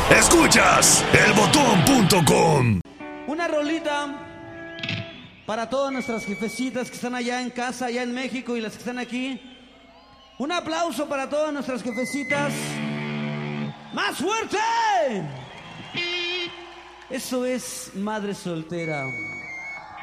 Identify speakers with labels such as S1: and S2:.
S1: Escuchas elbotón.com.
S2: Una rolita para todas nuestras jefecitas que están allá en casa, allá en México, y las que están aquí. Un aplauso para todas nuestras jefecitas. ¡Más fuerte! Eso es Madre Soltera.